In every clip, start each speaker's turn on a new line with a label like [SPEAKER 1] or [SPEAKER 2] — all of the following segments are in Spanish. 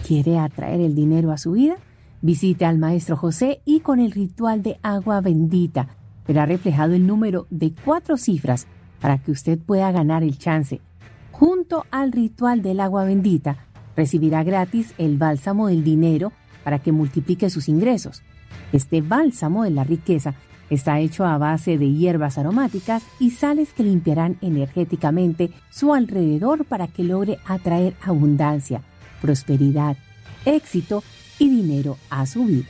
[SPEAKER 1] ¿Quiere atraer el dinero a su vida? Visite al Maestro José y con el ritual de agua bendita verá reflejado el número de 4 cifras para que usted pueda ganar el chance. Junto al ritual del agua bendita, recibirá gratis el bálsamo del dinero para que multiplique sus ingresos. Este bálsamo de la riqueza está hecho a base de hierbas aromáticas y sales que limpiarán energéticamente su alrededor para que logre atraer abundancia, prosperidad, éxito y dinero a su vida.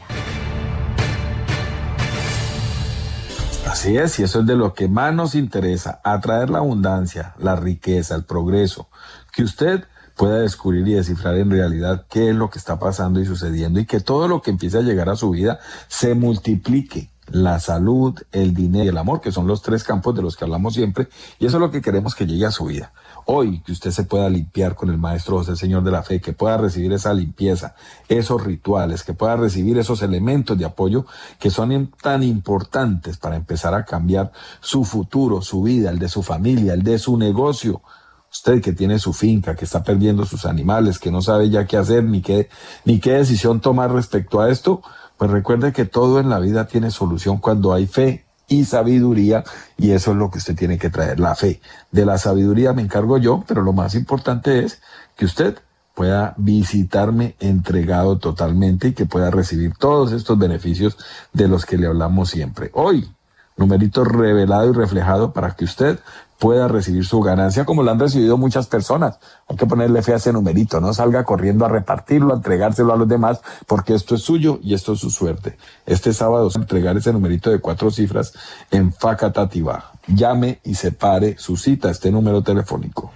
[SPEAKER 2] Así es, y eso es de lo que más nos interesa, atraer la abundancia, la riqueza, el progreso, que usted pueda descubrir y descifrar en realidad qué es lo que está pasando y sucediendo y que todo lo que empiece a llegar a su vida se multiplique. La salud, el dinero y el amor, que son los 3 campos de los que hablamos siempre, y eso es lo que queremos que llegue a su vida. Hoy, que usted se pueda limpiar con el Maestro José, el Señor de la Fe, que pueda recibir esa limpieza, esos rituales, que pueda recibir esos elementos de apoyo que son tan importantes para empezar a cambiar su futuro, su vida, el de su familia, el de su negocio. Usted que tiene su finca, que está perdiendo sus animales, que no sabe ya qué hacer ni qué decisión tomar respecto a esto, pues recuerde que todo en la vida tiene solución cuando hay fe y sabiduría, y eso es lo que usted tiene que traer, la fe. De la sabiduría me encargo yo, pero lo más importante es que usted pueda visitarme entregado totalmente y que pueda recibir todos estos beneficios de los que le hablamos siempre. Hoy, numerito revelado y reflejado para que usted pueda recibir su ganancia como lo han recibido muchas personas. Hay que ponerle fe a ese numerito, no salga corriendo a repartirlo, a entregárselo a los demás, porque esto es suyo y esto es su suerte. Este sábado se va a entregar ese numerito de 4 cifras en Facatativá. Llame y separe su cita a este número telefónico.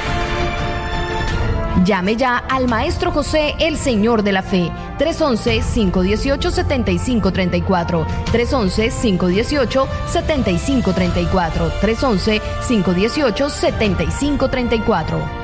[SPEAKER 3] Llame ya al Maestro José, el Señor de la Fe, 311-518-7534, 311-518-7534, 311-518-7534.